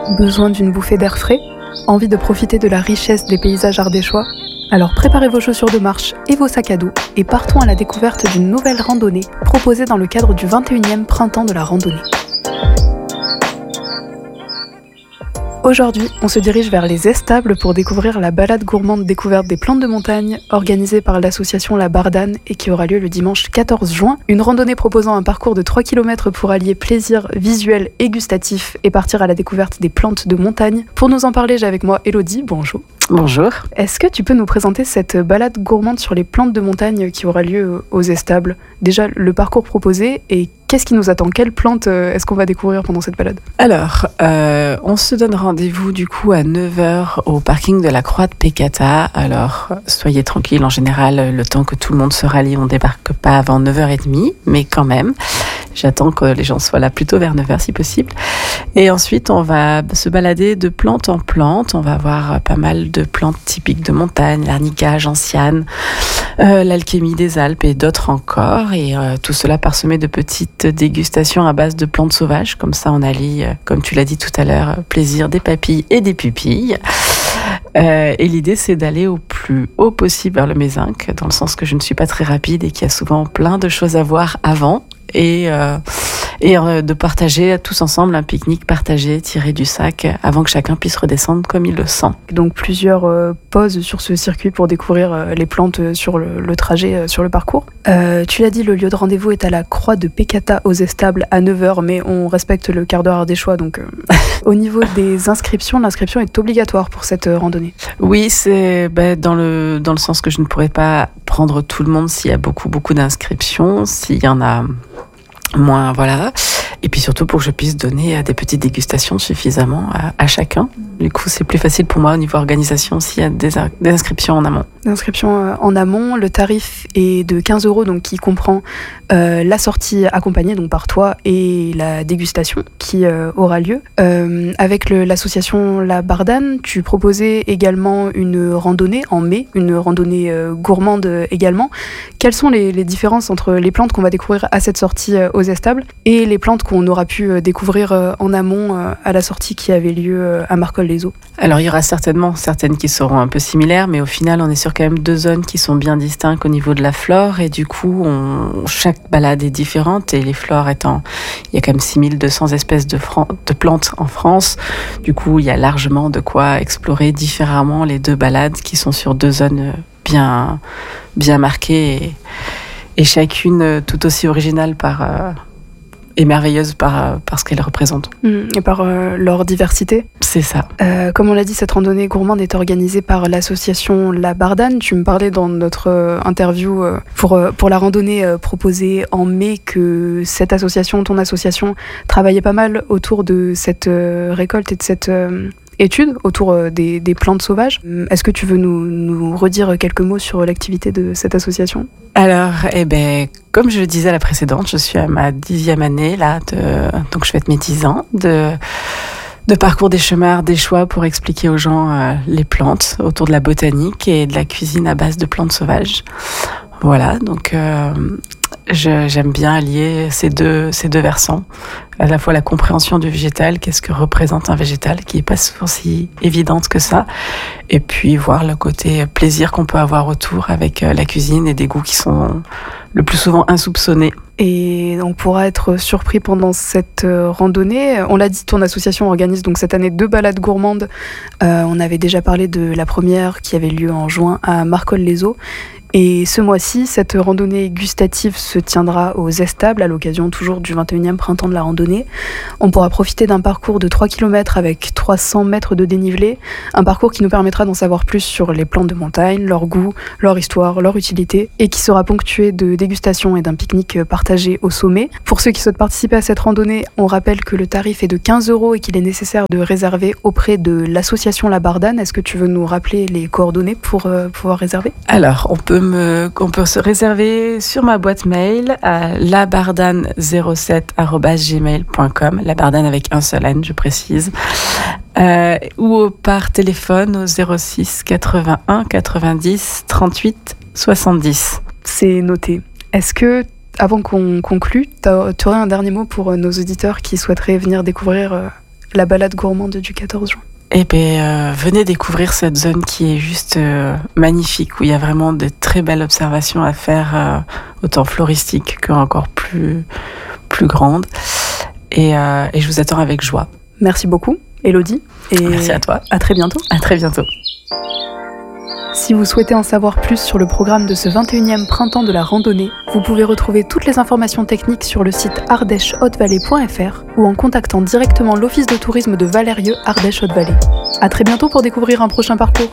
Besoin d'une bouffée d'air frais? Envie de profiter de la richesse des paysages ardéchois? Alors préparez vos chaussures de marche et vos sacs à dos et partons à la découverte d'une nouvelle randonnée proposée dans le cadre du 21e printemps de la randonnée. Aujourd'hui, on se dirige vers les Estables pour découvrir la balade gourmande découverte des plantes de montagne organisée par l'association La Bardane et qui aura lieu le dimanche 14 juin. Une randonnée proposant un parcours de 3 km pour allier plaisir visuel et gustatif et partir à la découverte des plantes de montagne. Pour nous en parler, j'ai avec moi Elodie, bonjour. Bonjour. Est-ce que tu peux nous présenter cette balade gourmande sur les plantes de montagne qui aura lieu aux Estables? Déjà, le parcours proposé et qu'est-ce qui nous attend? Quelles plantes est-ce qu'on va découvrir pendant cette balade? Alors, on se donne rendez-vous du coup à 9h au parking de la Croix de Pécata. Alors, soyez tranquilles, en général, le temps que tout le monde se rallie, on débarque pas avant 9h30, mais quand même, j'attends que les gens soient là plutôt vers 9h si possible. Et ensuite, on va se balader de plante en plante. On va voir pas mal de plantes typiques de montagne, l'arnica, gentiane, l'alchémie des Alpes et d'autres encore. Et tout cela parsemé de petites dégustations à base de plantes sauvages. Comme ça, on allie, comme tu l'as dit tout à l'heure, plaisir des papilles et des pupilles. Et l'idée, c'est d'aller au plus haut possible vers le Mézenc, dans le sens que je ne suis pas très rapide et qu'il y a souvent plein de choses à voir avant. Et de partager tous ensemble un pique-nique partagé, tiré du sac, avant que chacun puisse redescendre comme il le sent. Donc plusieurs pauses sur ce circuit pour découvrir les plantes sur le trajet, sur le parcours. Tu l'as dit, le lieu de rendez-vous est à la Croix de Pécata aux Estables à 9h, mais on respecte le quart d'heure ardéchois. Donc au niveau des inscriptions, l'inscription est obligatoire pour cette randonnée. Oui, c'est dans le sens que je ne pourrais pas prendre tout le monde s'il y a beaucoup d'inscriptions, s'il y en a moins, voilà. Et puis surtout pour que je puisse donner des petites dégustations suffisamment à chacun. Du coup, c'est plus facile pour moi au niveau organisation s'il y a des inscriptions en amont. L'inscription en amont, le tarif est de 15 €, donc qui comprend la sortie accompagnée donc par toi et la dégustation qui aura lieu. Avec l'association La Bardane, tu proposais également une randonnée en mai, une randonnée gourmande également. Quelles sont les différences entre les plantes qu'on va découvrir à cette sortie aux Estables et les plantes qu'on aura pu découvrir en amont à la sortie qui avait lieu à Marcolle-les-Eaux? Alors, il y aura certainement certaines qui seront un peu similaires, mais au final, on est sur quand même 2 zones qui sont bien distinctes au niveau de la flore, et du coup, chaque balade est différente, et les flores étant, il y a quand même 6200 espèces de plantes en France. Du coup, il y a largement de quoi explorer différemment les 2 balades qui sont sur 2 zones bien marquées, et chacune tout aussi originale et merveilleuse par ce qu'elle représente. Et par leur diversité. C'est ça. Comme on l'a dit, cette randonnée gourmande est organisée par l'association La Bardane. Tu me parlais dans notre interview pour la randonnée proposée en mai que cette association, ton association, travaillait pas mal autour de cette récolte et de cette étude autour des plantes sauvages. Est-ce que tu veux nous redire quelques mots sur l'activité de cette association? Alors, comme je le disais à la précédente, je suis à ma 10e année, là, donc je fête mes 10 ans de parcours des chemins ardéchois pour expliquer aux gens les plantes autour de la botanique et de la cuisine à base de plantes sauvages. Voilà, donc j'aime bien allier ces deux versants, à la fois la compréhension du végétal, qu'est-ce que représente un végétal, qui n'est pas souvent si évidente que ça, et puis voir le côté plaisir qu'on peut avoir autour avec la cuisine et des goûts qui sont le plus souvent insoupçonnés. Et on pourra être surpris pendant cette randonnée. On l'a dit, ton association organise donc cette année 2 balades gourmandes. On avait déjà parlé de la première qui avait lieu en juin à Marcolle-les-Eaux. Et ce mois-ci, cette randonnée gustative se tiendra aux Estables à l'occasion toujours du 21e printemps de la randonnée. On pourra profiter d'un parcours de 3 km avec 300 mètres de dénivelé, un parcours qui nous permettra d'en savoir plus sur les plantes de montagne, leur goût, leur histoire, leur utilité, et qui sera ponctué de dégustations et d'un pique-nique partagé au sommet. Pour ceux qui souhaitent participer à cette randonnée, on rappelle que le tarif est de 15 € et qu'il est nécessaire de réserver auprès de l'association La Bardane. Est-ce que tu veux nous rappeler les coordonnées pour pouvoir réserver? Alors, on peut se réserver sur ma boîte mail à labardane07@gmail.com, labardane avec un seul N, je précise, ou par téléphone au 06 81 90 38 70. C'est noté. Est-ce que, avant qu'on conclue, tu aurais un dernier mot pour nos auditeurs qui souhaiteraient venir découvrir la balade gourmande du 14 juin. Eh bien, venez découvrir cette zone qui est juste magnifique, où il y a vraiment de très belles observations à faire, autant floristiques qu'encore plus grandes. Et je vous attends avec joie. Merci beaucoup, Élodie. Et merci à toi. À très bientôt. À très bientôt. Si vous souhaitez en savoir plus sur le programme de ce 21e printemps de la randonnée, vous pouvez retrouver toutes les informations techniques sur le site ardèche-haute-vallée.fr ou en contactant directement l'office de tourisme de Valérieux Ardèche Haute-Vallée. À très bientôt pour découvrir un prochain parcours.